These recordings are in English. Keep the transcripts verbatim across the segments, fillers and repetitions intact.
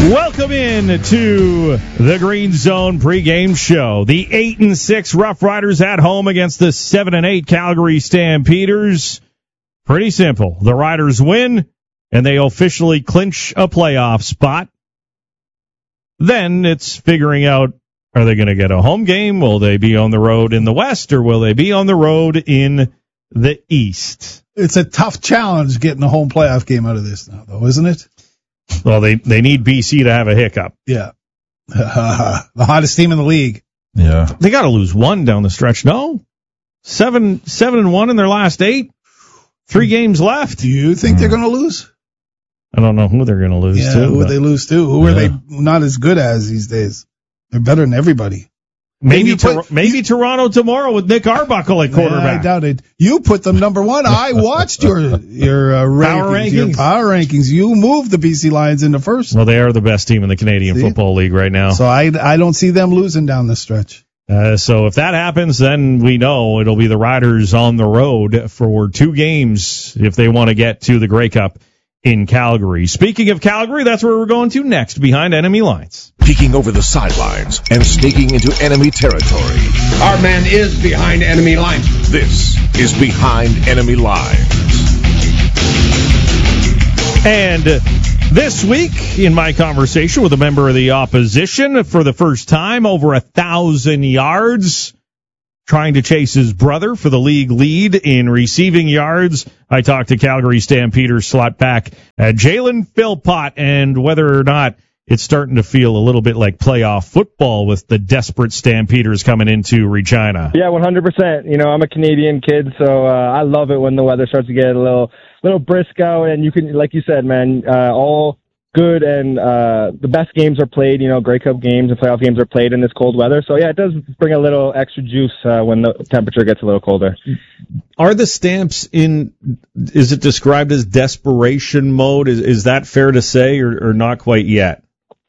Welcome in to the Green Zone pregame show. The eight and six Rough Riders at home against the seven and eight Calgary Stampeders. Pretty simple. The Riders win, and they officially clinch a playoff spot. Then it's figuring out, are they going to get a home game? Will they be on the road in the West, or will they be on the road in the East? It's a tough challenge getting a home playoff game out of this now, though, isn't it? Well, they, they need B C to have a hiccup. Yeah. the hottest team in the league. Yeah. They got to lose one down the stretch. No? Seven, seven and one in their last eight? Three games left? Do you think mm. they're going to lose? I don't know who they're going to lose yeah, to. Who would they lose to? Who yeah. are they not as good as these days? They're better than everybody. Maybe Tor- put, maybe Toronto tomorrow with Nick Arbuckle at quarterback. Yeah, I doubt it. You put them number one. I watched your your uh, rankings, power rankings. Your power rankings. You moved the B C Lions into first. Well, they are the best team in the Canadian See? Football League right now. So I, I don't see them losing down the stretch. Uh, so if that happens, then we know it'll be the Riders on the road for two games if they want to get to the Grey Cup in Calgary. Speaking of Calgary, that's where we're going to next, behind enemy lines. Peeking over the sidelines and sneaking into enemy territory. Our man is behind enemy lines. This is Behind Enemy Lines. And this week, in my conversation with a member of the opposition, for the first time, over a thousand yards, trying to chase his brother for the league lead in receiving yards, I talked to Calgary Stampeders slot back uh, Jalen Philpott, and whether or not it's starting to feel a little bit like playoff football with the desperate Stampeders coming into Regina. Yeah, one hundred percent. You know, I'm a Canadian kid, so uh, I love it when the weather starts to get a little little brisk out, and you can, like you said, man, uh, all good, and uh, the best games are played, you know, Grey Cup games and playoff games are played in this cold weather. So, yeah, it does bring a little extra juice uh, when the temperature gets a little colder. Are the Stamps in, is it described as desperation mode? Is, is that fair to say, or, or not quite yet?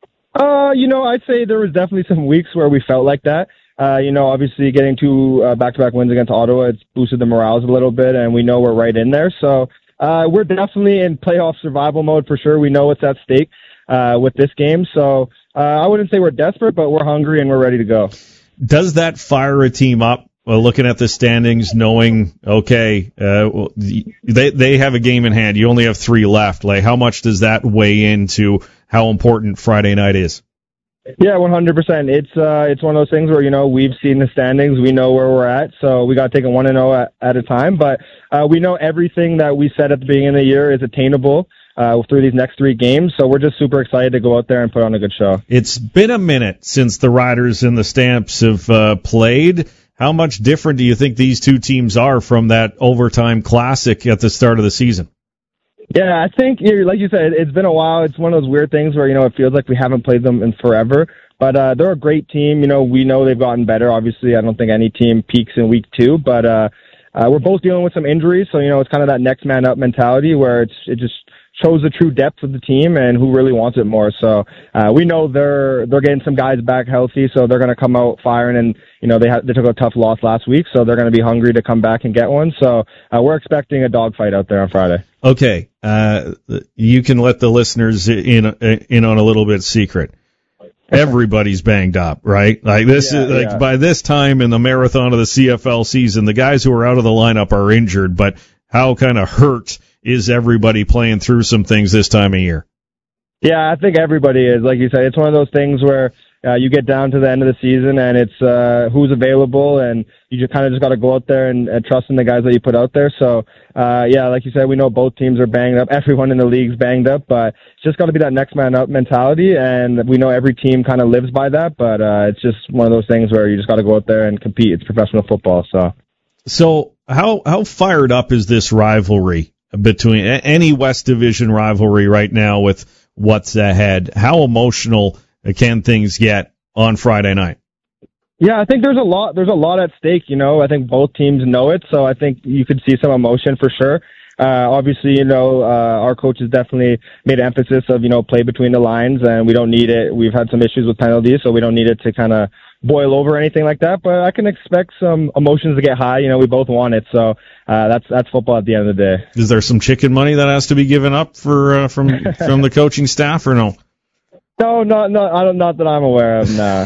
Uh, you know, I'd say there was definitely some weeks where we felt like that. Uh, you know, obviously getting two uh, back-to-back wins against Ottawa, it's boosted the morales a little bit, and we know we're right in there. So, Uh, we're definitely in playoff survival mode for sure. We know what's at stake uh, with this game. So uh, I wouldn't say we're desperate, but we're hungry and we're ready to go. Does that fire a team up, uh, looking at the standings, knowing, okay, uh, they they have a game in hand. You only have three left. Like, how much does that weigh into how important Friday night is? Yeah, one hundred percent. It's uh, it's one of those things where, you know, we've seen the standings, we know where we're at, so we got to take it one and zero at, at a time. But uh, we know everything that we said at the beginning of the year is attainable uh, through these next three games. So we're just super excited to go out there and put on a good show. It's been a minute since the Riders and the Stamps have uh, played. How much different do you think these two teams are from that overtime classic at the start of the season? Yeah, I think, like you said, it's been a while. It's one of those weird things where, you know, it feels like we haven't played them in forever. But uh, they're a great team. You know, we know they've gotten better. Obviously, I don't think any team peaks in week two. But uh, uh, we're both dealing with some injuries. So, you know, it's kind of that next man up mentality where it's it just shows the true depth of the team and who really wants it more. So uh, we know they're they're getting some guys back healthy, so they're going to come out firing. And, you know, they had, they took a tough loss last week, so they're going to be hungry to come back and get one. So uh, we're expecting a dogfight out there on Friday. Okay, uh, you can let the listeners in in on a little bit secret. Everybody's banged up, right? Like this yeah, is like yeah. by this time in the marathon of the C F L season, the guys who are out of the lineup are injured. But how kind of hurt is everybody playing through some things this time of year? Yeah, I think everybody is. Like you said, it's one of those things where uh, you get down to the end of the season and it's uh, who's available, and you just kind of just got to go out there and, and trust in the guys that you put out there. So, uh, yeah, like you said, we know both teams are banged up. Everyone in the league's banged up, but it's just got to be that next man up mentality, and we know every team kind of lives by that, but uh, it's just one of those things where you just got to go out there and compete. It's professional football, so. So how how fired up is this rivalry between any West Division rivalry right now with what's ahead? How emotional can things get on Friday night? Yeah, I think there's a lot. There's a lot at stake. You know, I think both teams know it, so I think you could see some emotion for sure. Uh, obviously, you know, uh, our coaches definitely made an emphasis of, you know, play between the lines, and we don't need it. We've had some issues with penalties, so we don't need it to kind of boil over or anything like that. But I can expect some emotions to get high. You know, we both want it, so uh, that's that's football at the end of the day. Is there some chicken money that has to be given up for uh, from from the coaching staff, or no? No, not not I don't, not that I'm aware of. No.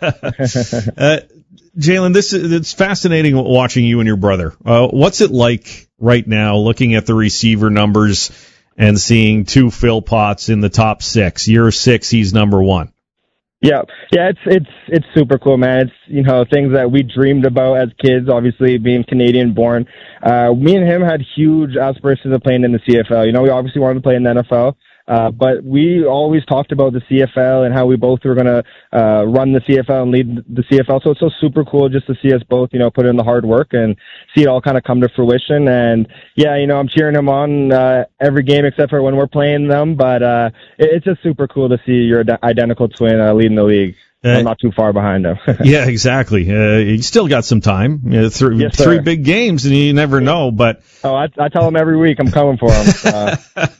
uh, Jalen, this is it's fascinating watching you and your brother. Uh, what's it like right now, looking at the receiver numbers and seeing two Philpotts in the top six? You're six, he's number one. Yeah, yeah, it's it's it's super cool, man. It's, you know, things that we dreamed about as kids. Obviously, being Canadian born, uh, me and him had huge aspirations of playing in the C F L. You know, we obviously wanted to play in the N F L. Uh, but we always talked about the C F L and how we both were going to uh, run the C F L and lead the C F L. So it's so super cool just to see us both, you know, put in the hard work and see it all kind of come to fruition. And yeah, you know, I'm cheering him on uh, every game except for when we're playing them. But uh, it, it's just super cool to see your identical twin uh, leading the league. Uh, I'm not too far behind him. Yeah, exactly. Uh, you still got some time. You know, th- yes, three sir. big games, and you never know. But oh, I, I tell him every week I'm coming for him. Uh,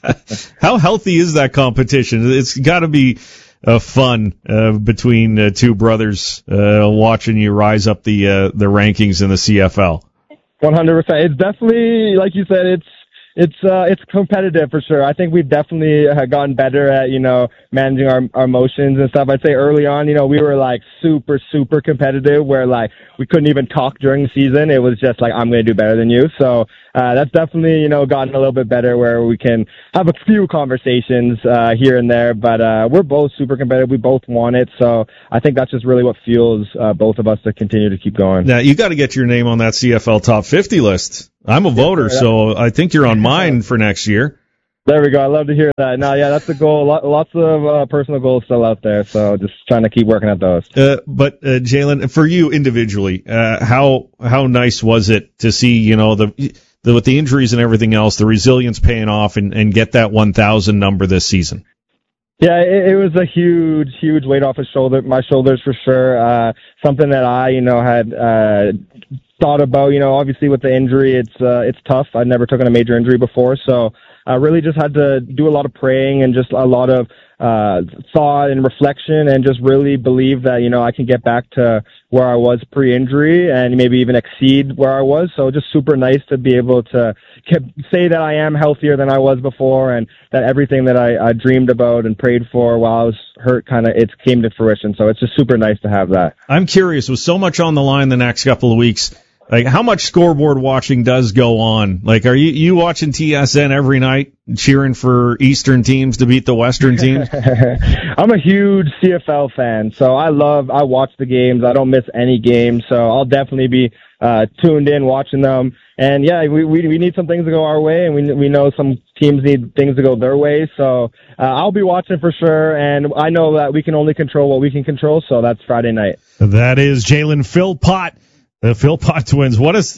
how healthy is that competition? It's got to be uh, fun uh, between uh, two brothers uh, watching you rise up the uh, the rankings in the C F L. one hundred percent. It's definitely, like you said, it's It's uh, it's competitive for sure. I think we've definitely uh, gotten better at, you know, managing our, our emotions and stuff. I'd say early on, you know, we were like super, super competitive where like we couldn't even talk during the season. It was just like, I'm going to do better than you. So uh, that's definitely, you know, gotten a little bit better where we can have a few conversations uh, here and there. But uh, we're both super competitive. We both want it. So I think that's just really what fuels uh, both of us to continue to keep going. Now, you got to get your name on that C F L top fifty list. I'm a voter, so I think you're on mine for next year. There we go. I love to hear that. No, yeah, that's the goal. Lots of uh, personal goals still out there, so just trying to keep working at those. Uh, but uh, Jalen, for you individually, uh, how how nice was it to see, you know, the, the with the injuries and everything else, the resilience paying off, and, and get that one thousand number this season? Yeah, it, it was a huge, huge weight off his shoulder, my shoulders for sure. Uh, something that I, you know, had uh, thought about. You know, obviously with the injury, it's uh, it's tough. I'd never taken a major injury before, so I really just had to do a lot of praying and just a lot of uh, thought and reflection, and just really believe that, you know, I can get back to where I was pre-injury and maybe even exceed where I was. So just super nice to be able to say that I am healthier than I was before, and that everything that I, I dreamed about and prayed for while I was hurt, kind of, it came to fruition. So it's just super nice to have that. I'm curious, with so much on the line the next couple of weeks, like, how much scoreboard watching does go on? Like, are you, you watching T S N every night, cheering for Eastern teams to beat the Western teams? I'm a huge C F L fan, so I love, I watch the games. I don't miss any games, so I'll definitely be uh, tuned in watching them. And yeah, we, we we need some things to go our way, and we we know some teams need things to go their way. So uh, I'll be watching for sure, and I know that we can only control what we can control, so that's Friday night. That is Jalen Philpott. The Philpott twins. What is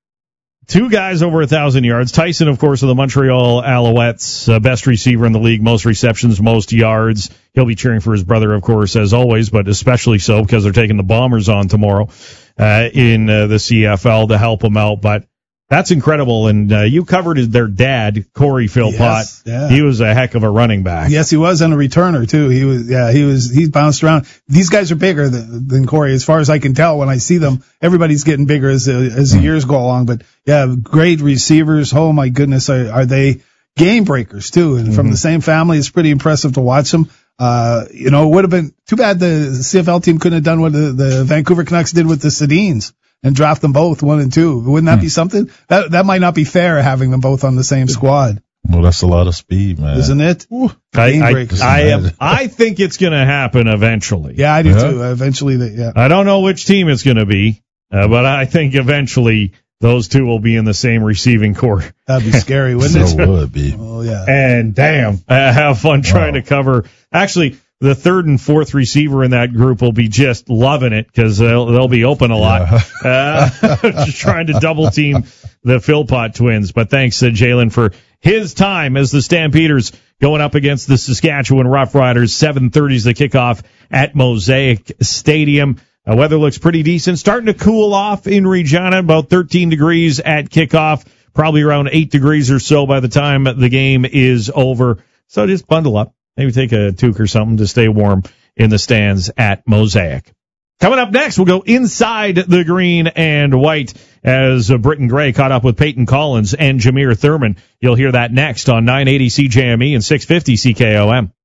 two guys over a thousand yards? Tyson, of course, of the Montreal Alouettes, uh, best receiver in the league, most receptions, most yards. He'll be cheering for his brother, of course, as always, but especially so because they're taking the Bombers on tomorrow uh, in uh, the C F L to help them out. But that's incredible. And uh, you covered their dad, Corey Philpott. Yes, yeah. He was a heck of a running back. Yes, he was, and a returner too. He was, yeah, he was. He's bounced around. These guys are bigger than, than Corey, as far as I can tell. When I see them, everybody's getting bigger as the, as the years go along. But yeah, great receivers. Oh my goodness, are, are they game breakers too? And mm-hmm. from the same family, it's pretty impressive to watch them. Uh, you know, it would have been too bad the C F L team couldn't have done what the, the Vancouver Canucks did with the Sedins and draft them both one and two. Wouldn't that hmm. be something? That that might not be fair, having them both on the same squad. Well, that's a lot of speed, man. Isn't it? Ooh, I, I, I, am, I think it's going to happen eventually. Yeah, I do yeah. too. Eventually, they, yeah. I don't know which team it's going to be, uh, but I think eventually those two will be in the same receiving corps. That'd be scary, wouldn't so it? It would be. Oh, yeah. And damn, I have fun trying wow. to cover. Actually, the third and fourth receiver in that group will be just loving it because they'll, they'll be open a lot. Yeah. Uh, just trying to double team the Philpott twins. But thanks to Jalen for his time as the Stampeders going up against the Saskatchewan Roughriders. seven thirty is the kickoff at Mosaic Stadium. Uh, weather looks pretty decent. Starting to cool off in Regina, about thirteen degrees at kickoff. Probably around eight degrees or so by the time the game is over. So just bundle up. Maybe take a toque or something to stay warm in the stands at Mosaic. Coming up next, we'll go inside the green and white as uh, Britton Gray caught up with Peyton Collins and Jameer Thurman. You'll hear that next on nine eighty C J M E and six fifty C K O M.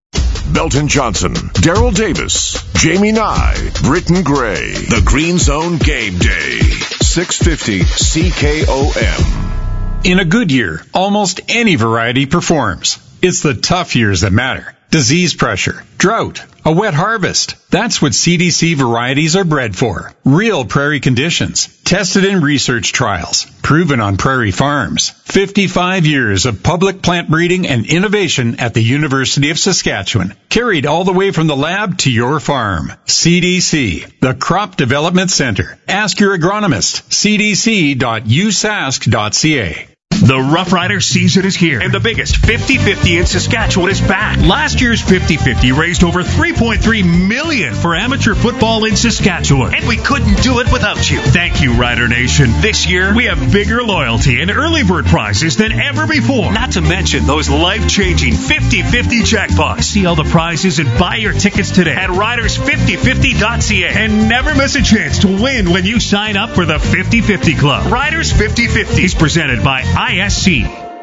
Belton Johnson, Daryl Davis, Jamie Nye, Britton Gray. The Green Zone Game Day. six fifty C K O M. In a good year, almost any variety performs. It's the tough years that matter. Disease pressure, drought, a wet harvest. That's what C D C varieties are bred for. Real prairie conditions, tested in research trials, proven on prairie farms. fifty-five years of public plant breeding and innovation at the University of Saskatchewan. Carried all the way from the lab to your farm. C D C, the Crop Development Center. Ask your agronomist. c d c dot u sask dot c a. The Rough Rider season is here, and the biggest fifty fifty in Saskatchewan is back. Last year's fifty fifty raised over three point three million dollars for amateur football in Saskatchewan, and we couldn't do it without you. Thank you, Rider Nation. This year, we have bigger loyalty and early bird prizes than ever before, not to mention those life-changing fifty fifty jackpots. See all the prizes and buy your tickets today at riders fifty fifty dot c a, and never miss a chance to win when you sign up for the fifty fifty Club. Riders fifty fifty is presented by I S C.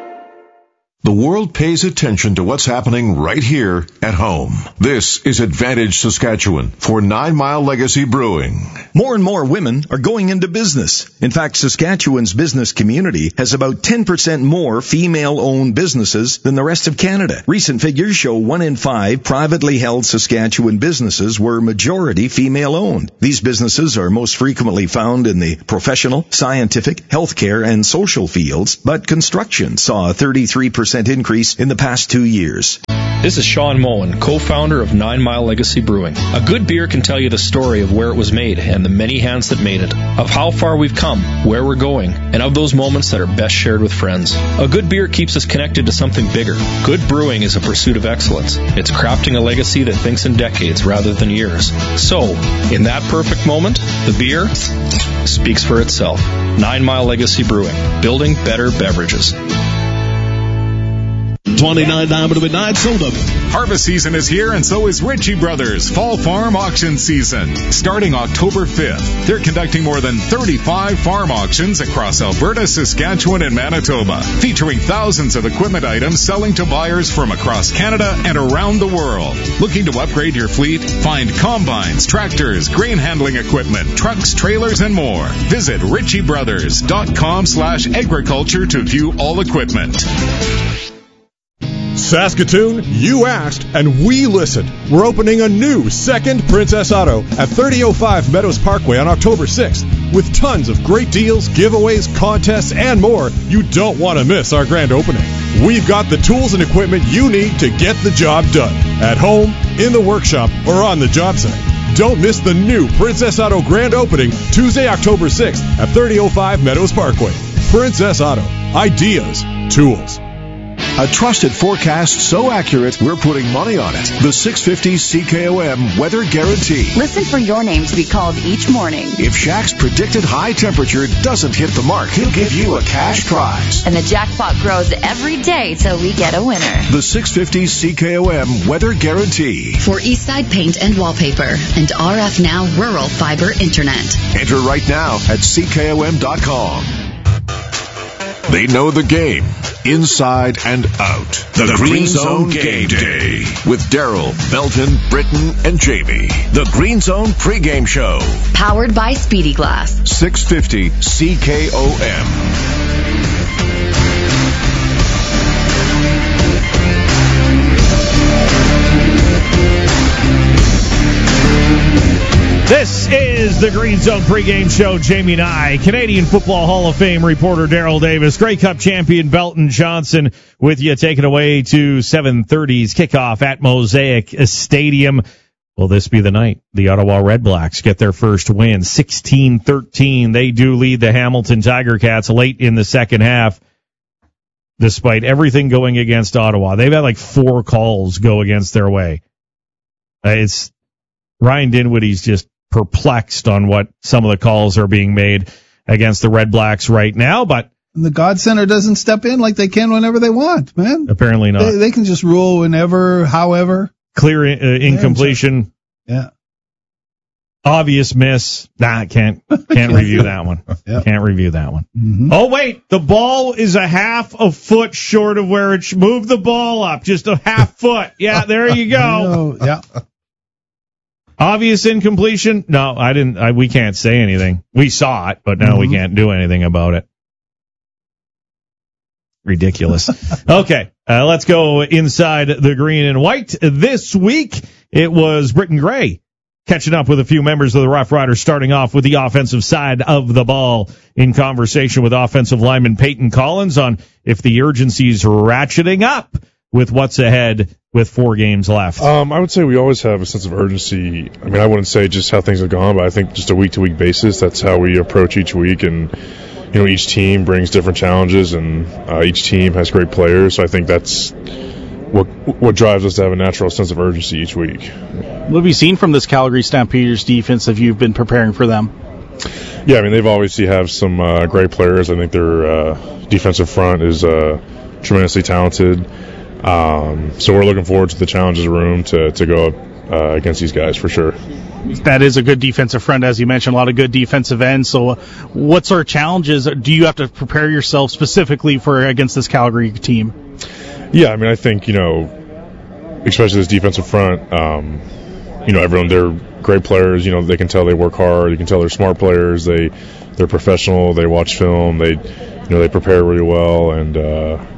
The world pays attention to what's happening right here at home. This is Advantage Saskatchewan for Nine Mile Legacy Brewing. More and more women are going into business. In fact, Saskatchewan's business community has about ten percent more female-owned businesses than the rest of Canada. Recent figures show one in five privately held Saskatchewan businesses were majority female-owned. These businesses are most frequently found in the professional, scientific, healthcare, and social fields, but construction saw a thirty-three percent increase in the past two years. This is Sean Moen, co-founder of Nine Mile Legacy Brewing. A good beer can tell you the story of where it was made and the many hands that made it, of how far we've come, where we're going, and of those moments that are best shared with friends. A good beer keeps us connected to something bigger. Good brewing is a pursuit of excellence. It's crafting a legacy that thinks in decades rather than years. So, in that perfect moment, the beer speaks for itself. Nine Mile Legacy Brewing, building better beverages. twenty-nine down to midnight, sold them. Harvest season is here, and so is Ritchie Brothers Fall Farm Auction Season. Starting October fifth, they're conducting more than thirty-five farm auctions across Alberta, Saskatchewan, and Manitoba, featuring thousands of equipment items selling to buyers from across Canada and around the world. Looking to upgrade your fleet? Find combines, tractors, grain handling equipment, trucks, trailers, and more. Visit ritchie brothers dot com slash agriculture to view all equipment. Saskatoon, you asked, and we listened. We're opening a new second Princess Auto at thirty oh five Meadows Parkway on October sixth. With tons of great deals, giveaways, contests, and more, you don't want to miss our grand opening. We've got the tools and equipment you need to get the job done. At home, in the workshop, or on the job site. Don't miss the new Princess Auto grand opening Tuesday, October sixth at thirty oh five Meadows Parkway. Princess Auto. Ideas. Tools. A trusted forecast so accurate, we're putting money on it. The six fifty C K O M Weather Guarantee. Listen for your name to be called each morning. If Shaq's predicted high temperature doesn't hit the mark, he'll give you a cash prize. And the jackpot grows every day till we get a winner. The six fifty C K O M Weather Guarantee. For Eastside Paint and Wallpaper and R F Now Rural Fiber Internet. Enter right now at C K O M dot com. They know the game, inside and out. The, the Green, Green Zone, Zone Game Day with Daryl, Belton, Britton, and Jamie. The Green Zone pregame show. Powered by Speedy Glass. six fifty C K O M. This is the Green Zone pregame show. Jamie Nye, Canadian Football Hall of Fame reporter Daryl Davis, Grey Cup champion Belton Johnson with you, taking away to seven thirty's kickoff at Mosaic Stadium. Will this be the night the Ottawa Redblacks get their first win? sixteen thirteen. They do lead the Hamilton Tiger Cats late in the second half, despite everything going against Ottawa. They've had like four calls go against their way. It's Ryan Dinwiddie's just perplexed on what some of the calls are being made against the Red Blacks right now, but and the God Center doesn't step in like they can whenever they want, man. Apparently not. They, they can just rule whenever, however. Clear uh, incompletion. Yeah. Obvious miss. Nah, can't can't review that one. Yep. Can't review that one. Mm-hmm. Oh, wait. The ball is a half a foot short of where it should. Move the ball up. Just a half foot. Yeah, there you go. Yeah. Obvious incompletion? No, I didn't. I, we can't say anything. We saw it, but now mm-hmm. we can't do anything about it. Ridiculous. Okay, uh, let's go inside the green and white. This week, it was Britton Gray catching up with a few members of the Rough Riders, starting off with the offensive side of the ball in conversation with offensive lineman Peyton Collins on if the urgency's ratcheting up with what's ahead with four games left. Um, I would say we always have a sense of urgency. I mean, I wouldn't say just how things have gone, but I think just a week-to-week basis, that's how we approach each week. And, you know, each team brings different challenges, and uh, each team has great players. So I think that's what what drives us to have a natural sense of urgency each week. What have you seen from this Calgary Stampeders defense if you've been preparing for them? Yeah, I mean, they've obviously have some uh, great players. I think their uh, defensive front is uh, tremendously talented. Um, so we're looking forward to the challenges room to, to go up uh, against these guys for sure. That is a good defensive front, as you mentioned, a lot of good defensive ends. So what sort of challenges do you have to prepare yourself specifically for against this Calgary team? Yeah, I mean, I think, you know, especially this defensive front, um, you know, everyone, they're great players. You know, they can tell they work hard. You can tell they're smart players. They, they're professional. They watch film. They, you know, they prepare really well. And, uh,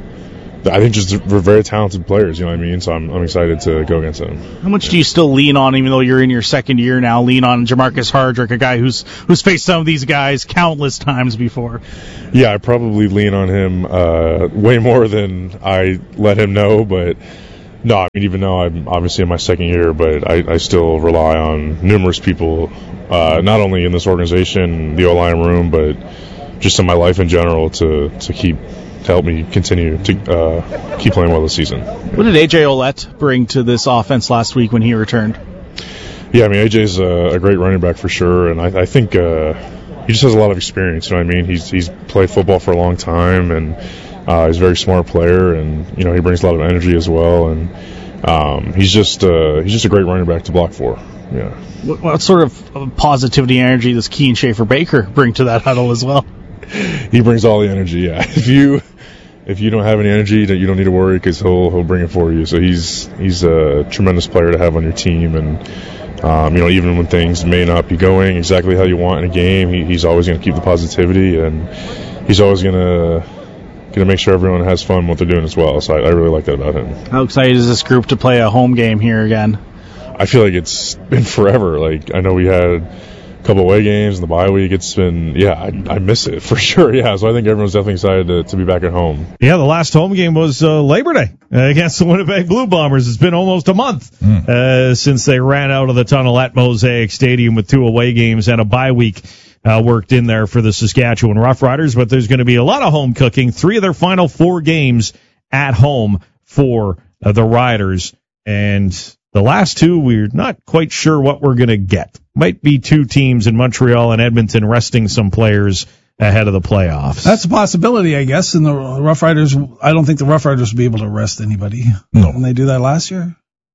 I think just we're very talented players, you know what I mean? So I'm I'm excited to go against them. How much do you still lean on, even though you're in your second year now, lean on Jamarcus Hardrick, a guy who's who's faced some of these guys countless times before? Yeah, I probably lean on him uh, way more than I let him know, but no, I mean, even though I'm obviously in my second year, but I, I still rely on numerous people, uh, not only in this organization, the O-line room, but just in my life in general to, to keep help me continue to uh, keep playing well this season. What did A J Ouellette bring to this offense last week when he returned? Yeah, I mean, A J's a, a great running back for sure, and I, I think uh, he just has a lot of experience, you know what I mean? He's he's played football for a long time, and uh, he's a very smart player, and, you know, he brings a lot of energy as well, and um, he's just uh, he's just a great running back to block for. Yeah. What, what sort of positivity and energy does Keane Schaefer-Baker bring to that huddle as well? He brings all the energy, yeah. If you if you don't have any energy, you don't need to worry because he'll he'll bring it for you. So he's he's a tremendous player to have on your team, and um, you know, even when things may not be going exactly how you want in a game, he, he's always going to keep the positivity, and he's always going to going to make sure everyone has fun what they're doing as well. So I, I really like that about him. How excited is this group to play a home game here again? I feel like it's been forever. Like, I know we had couple away games in the bye week. It's been, yeah, I, I miss it for sure. Yeah, so I think everyone's definitely excited to, to be back at home. Yeah, the last home game was uh, Labor Day uh, against the Winnipeg Blue Bombers. It's been almost a month mm. uh, since they ran out of the tunnel at Mosaic Stadium with two away games and a bye week uh, worked in there for the Saskatchewan Roughriders. But there's going to be a lot of home cooking. Three of their final four games at home for uh, the Riders, and the last two, we're not quite sure what we're going to get. Might be two teams in Montreal and Edmonton resting some players ahead of the playoffs. That's a possibility, I guess. And the Rough Riders, I don't think the Rough Riders will be able to rest anybody. No. When they do that last year?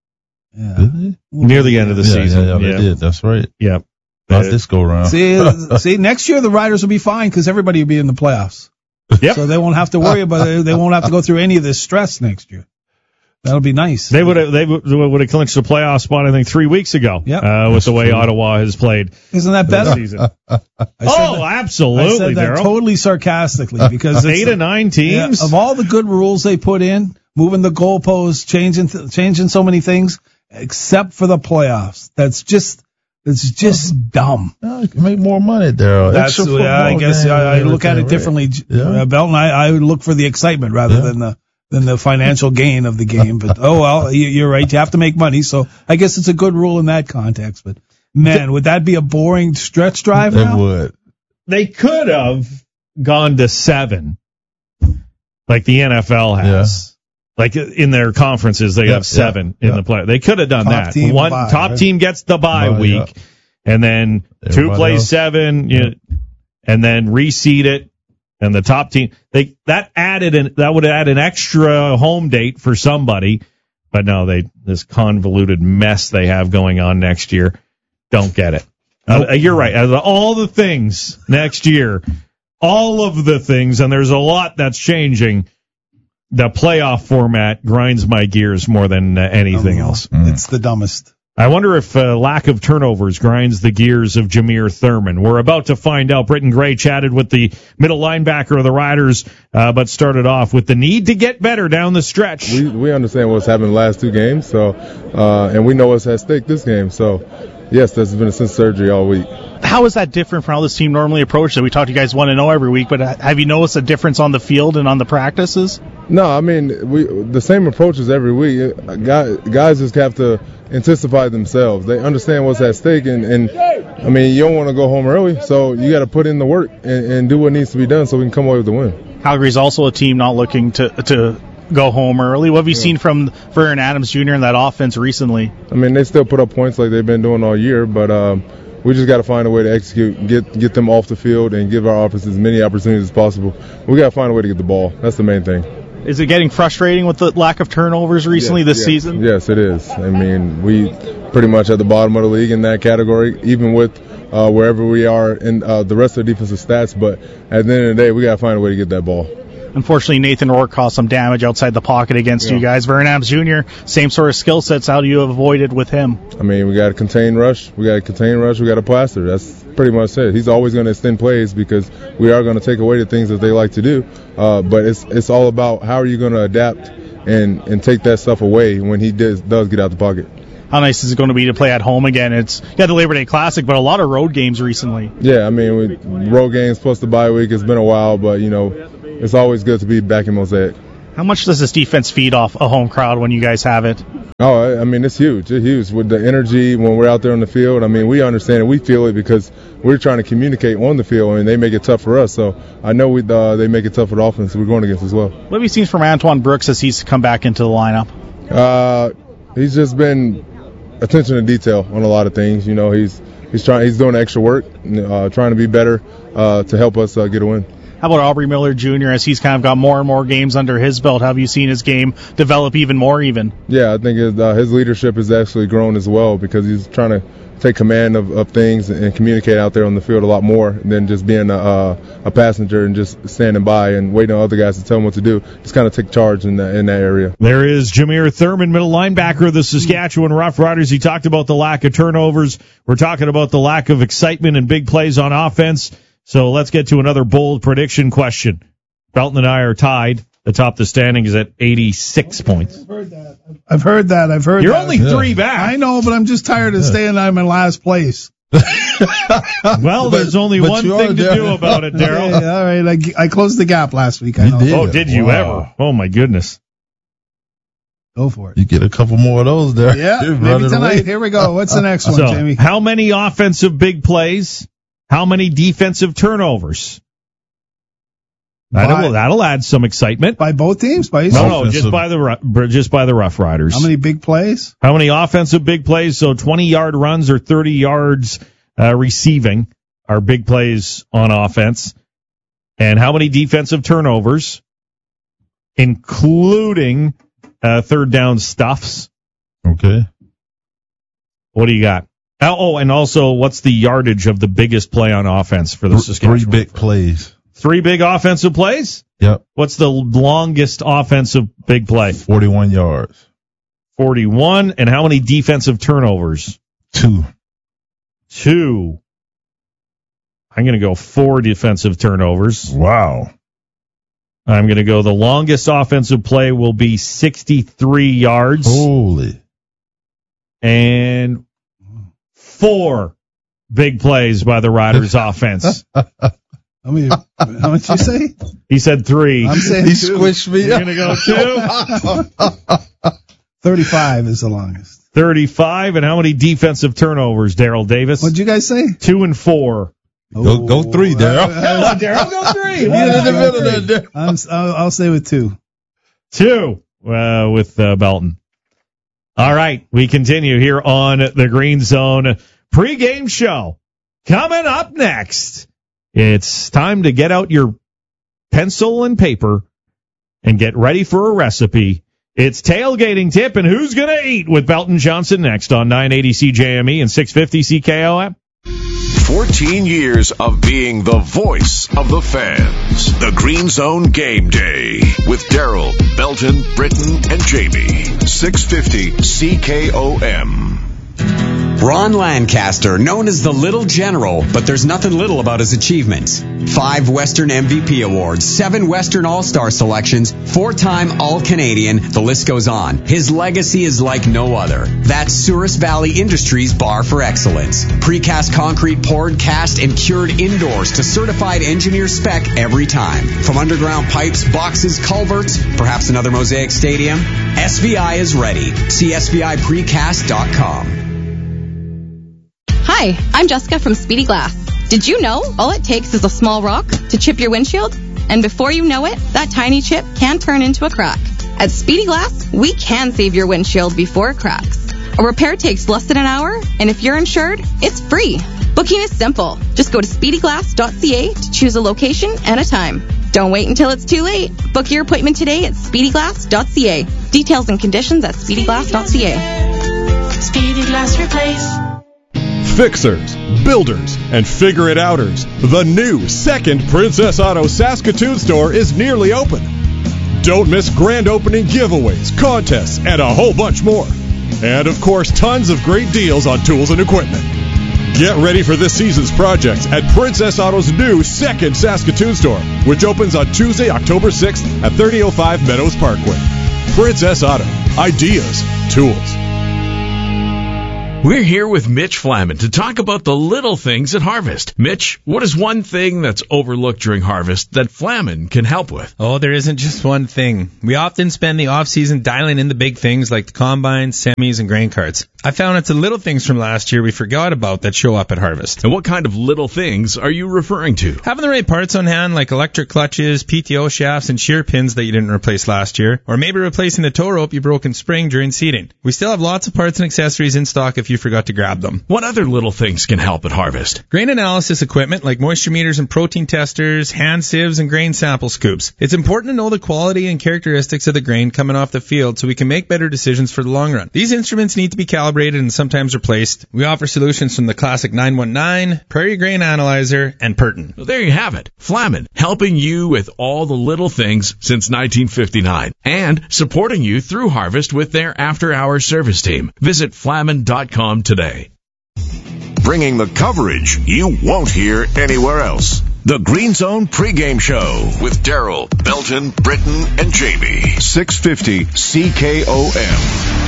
Yeah. Did they? Near the end of the yeah, season. Yeah, yeah, yeah, they did. That's right. Yeah. Not this go around. See, see, next year the Riders will be fine because everybody will be in the playoffs. Yep. So they won't have to worry about it. They won't have to go through any of this stress next year. That'll be nice. They would have they would have clinched the playoff spot, I think, three weeks ago. Yep. Uh, with the way true. Ottawa has played. Isn't that better? Season. oh, that, absolutely. I said that Darryl. totally sarcastically because eight to nine teams yeah, of all the good rules they put in, moving the goalposts, changing th- changing so many things, except for the playoffs. That's just it's just dumb. Yeah, you can make more money there. That's yeah, I guess I, I look at it differently. Yeah. Uh, Belton, I, I would look for the excitement rather yeah. than the. than the financial gain of the game. But, oh, well, you're right. You have to make money. So I guess it's a good rule in that context. But, man, would that be a boring stretch drive now? It would. They could have gone to seven, like the N F L has. Yeah. Like in their conferences, they yep, have seven yep, in yep. the play. They could have done top that. Team One bye, top right? team gets the bye oh, week, yep. and then Everybody two plays else. seven, you know, and then reseed it. And the top team, they that added an that would add an extra home date for somebody, but no, they this convoluted mess they have going on next year, don't get it. Uh, you're right. Out of all the things next year, all of the things, and there's a lot that's changing, the playoff format grinds my gears more than uh, anything um, else. Mm. It's the dumbest. I wonder if uh, lack of turnovers grinds the gears of Jameer Thurman. We're about to find out. Britton Gray chatted with the middle linebacker of the Riders, uh, but started off with the need to get better down the stretch. We we understand what's happened the last two games, so uh, and we know what's at stake this game. So, yes, there's been a sense surgery all week. How is that different from how this team normally approaches it? We talk to you guys one and zero every week, but have you noticed a difference on the field and on the practices? No, I mean we the same approaches every week. Guys, guys just have to anticipate themselves. They understand what's at stake, and, and I mean you don't want to go home early, so you got to put in the work and, and do what needs to be done so we can come away with the win. Calgary's also a team not looking to to go home early. What have you yeah. seen from Vernon Adams Junior in that offense recently? I mean they still put up points like they've been doing all year, but. Um, We just got to find a way to execute, get get them off the field, and give our offense as many opportunities as possible. We got to find a way to get the ball. That's the main thing. Is it getting frustrating with the lack of turnovers recently yes, this yes, season? Yes, it is. I mean, we pretty much at the bottom of the league in that category, even with uh, wherever we are in uh, the rest of the defensive stats. But at the end of the day, we got to find a way to get that ball. Unfortunately, Nathan Rourke caused some damage outside the pocket against yeah. you guys. Vernon Adams Junior, same sort of skill sets. How do you avoid it with him? I mean, we got to contain rush. We got to contain rush. We got to plaster. That's pretty much it. He's always going to extend plays because we are going to take away the things that they like to do. Uh, but it's it's all about how are you going to adapt and, and take that stuff away when he does, does get out the pocket. How nice is it going to be to play at home again? It's you got the Labor Day Classic, but a lot of road games recently. Yeah, I mean, we, road games plus the bye week. It's been a while, but, you know, it's always good to be back in Mosaic. How much does this defense feed off a home crowd when you guys have it? Oh, I mean, it's huge. It's huge with the energy when we're out there on the field. I mean, we understand it. We feel it because we're trying to communicate on the field, and they make it tough for us. So I know we uh, they make it tough for the offense we're going against as well. What have you seen from Antoine Brooks as he's come back into the lineup? Uh, he's just been attention to detail on a lot of things. You know, he's he's trying he's doing extra work, uh, trying to be better uh, to help us uh, get a win. How about Aubrey Miller Junior as he's kind of got more and more games under his belt? Have you seen his game develop even more even? Yeah, I think his, uh, his leadership has actually grown as well because he's trying to take command of, of things and communicate out there on the field a lot more than just being a, uh, a passenger and just standing by and waiting on other guys to tell him what to do. Just kind of take charge in that, in that area. There is Jameer Thurman, middle linebacker of the Saskatchewan Roughriders. He talked about the lack of turnovers. We're talking about the lack of excitement and big plays on offense. So let's get to another bold prediction question. Belton and I are tied. Atop the standings at eighty-six points. I've heard that. I've heard that. I've heard You're that. only three yeah. back. I know, but I'm just tired of yeah. staying I'm in last place. Well, there's only but one thing to do about it, Daryl. Okay, all right, I, I closed the gap last week. I know. Did. Oh, did you wow. ever? Oh, my goodness. Go for it. You get a couple more of those there. Yeah, maybe tonight. Away. Here we go. What's the next one, so, Jamie? How many offensive big plays? How many defensive turnovers? That'll, that'll add some excitement. By both teams? By no, no, just by the just by the Rough Riders. How many big plays? How many offensive big plays? So twenty-yard runs or thirty yards uh, receiving are big plays on offense. And how many defensive turnovers, including uh, third down stuffs? Okay. What do you got? Oh, and also, what's the yardage of the biggest play on offense for the Saskatchewan? Three big plays. Three big offensive plays? Yep. What's the longest offensive big play? forty-one yards. forty-one. And how many defensive turnovers? Two. Two. I'm going to go four defensive turnovers. Wow. I'm going to go the longest offensive play will be sixty-three yards. Holy. And four big plays by the Riders offense. How many? How much you say? He said three. I'm saying he two. squished me. You're gonna go two. Thirty-five is the longest. Thirty-five, and how many defensive turnovers, Daryl Davis? What'd you guys say? Two and four. Go, go three, Daryl. Come on, Daryl, go three. Yeah, in the middle there. I'm, I'll, I'll stay with two. Two uh, with uh, Belton. All right, we continue here on the Green Zone pregame show. Coming up next. It's time to get out your pencil and paper and get ready for a recipe. It's tailgating tip and who's going to eat with Belton Johnson next on nine eighty C J M E and six fifty C K O M. fourteen years of being the voice of the fans. The Green Zone Game Day with Daryl, Belton, Britton, and Jamie. six fifty C K O M. Ron Lancaster, known as the Little General, but there's nothing little about his achievements. Five Western M V P awards, seven Western All-Star selections, four-time All-Canadian, the list goes on. His legacy is like no other. That's Souris Valley Industries Bar for Excellence. Precast concrete poured, cast, and cured indoors to certified engineer spec every time. From underground pipes, boxes, culverts, perhaps another Mosaic Stadium, S V I is ready. See S V I precast dot com. Hi, I'm Jessica from Speedy Glass. Did you know all it takes is a small rock to chip your windshield? And before you know it, that tiny chip can turn into a crack. At Speedy Glass, we can save your windshield before it cracks. A repair takes less than an hour, and if you're insured, it's free. Booking is simple. Just go to speedy glass dot c a to choose a location and a time. Don't wait until it's too late. Book your appointment today at speedy glass dot c a. Details and conditions at speedy glass dot c a. Speedy Glass Replace. Fixers, builders, and figure-it-outers. The new second Princess Auto Saskatoon store is nearly open. Don't miss grand opening giveaways, contests, and a whole bunch more. And, of course, tons of great deals on tools and equipment. Get ready for this season's projects at Princess Auto's new second Saskatoon store, which opens on Tuesday, October sixth at thirty oh five Meadows Parkway. Princess Auto. Ideas. Tools. We're here with Mitch Flaman to talk about the little things at Harvest. Mitch, what is one thing that's overlooked during harvest that Flaman can help with? Oh, there isn't just one thing. We often spend the off-season dialing in the big things like the combines, semis, and grain carts. I found it's the little things from last year we forgot about that show up at Harvest. And what kind of little things are you referring to? Having the right parts on hand, like electric clutches, P T O shafts, and shear pins that you didn't replace last year. Or maybe replacing the tow rope you broke in spring during seeding. We still have lots of parts and accessories in stock if you forgot to grab them. What other little things can help at Harvest? Grain analysis equipment like moisture meters and protein testers, hand sieves, and grain sample scoops. It's important to know the quality and characteristics of the grain coming off the field so we can make better decisions for the long run. These instruments need to be calibrated and sometimes replaced. We offer solutions from the classic nine one nine, Prairie Grain Analyzer, and Perton. Well, there you have it. Flaman, helping you with all the little things since nineteen fifty-nine and supporting you through Harvest with their after-hours service team. Visit flaman dot com today. Bringing the coverage you won't hear anywhere else. The Green Zone pregame show with Daryl, Belton, Britton, and Jamie. six fifty C K O M.